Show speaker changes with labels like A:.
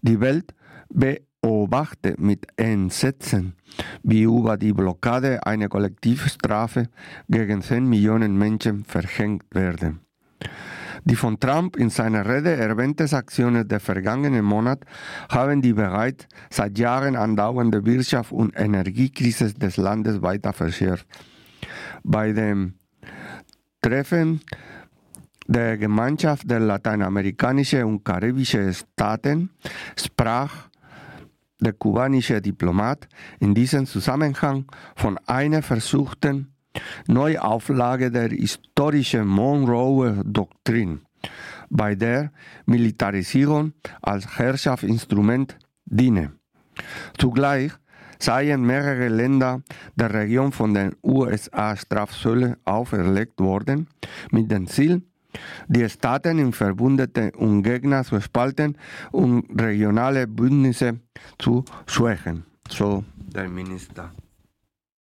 A: Die Welt beobachtet mit Entsetzen, wie über die Blockade eine Kollektivstrafe gegen 10 Millionen Menschen verhängt werde. Die von Trump in seiner Rede erwähnten Aktionen der vergangenen Monate haben die bereits seit Jahren andauernde Wirtschafts- und Energiekrise des Landes weiter verschärft. Bei dem Treffen der Gemeinschaft der lateinamerikanischen und karibischen Staaten sprach der kubanische Diplomat in diesem Zusammenhang von einer versuchten Neuauflage der historischen Monroe-Doktrin, bei der Militarisierung als Herrschaftsinstrument diene. Zugleich seien mehrere Länder der Region von den USA Strafzölle auferlegt worden, mit dem Ziel, die Staaten in Verbündete und Gegner zu spalten und regionale Bündnisse zu schwächen, so der Minister.